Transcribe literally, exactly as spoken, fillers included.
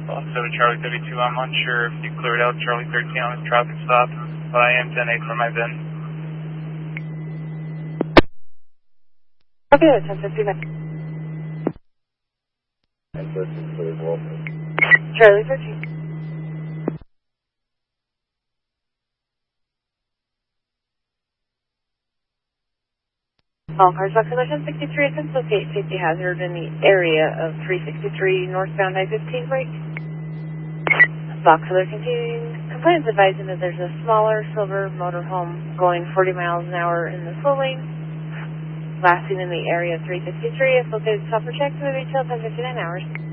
seven Charlie thirty-two, I'm unsure if you cleared out Charlie thirteen on his traffic stop, but I am ten eight for my bin. Okay, ten fifty-nine. Charlie thirteen. All cars, Boxer one sixty-three, attempts to locate safety hazard in the area of three sixty-three northbound I fifteen break. Boxer continuing. Complainants advising that there's a smaller silver motorhome going forty miles an hour in the slow lane. Last seen in the area of three sixty-three, if located stop or check, moving till ten fifty-nine hours.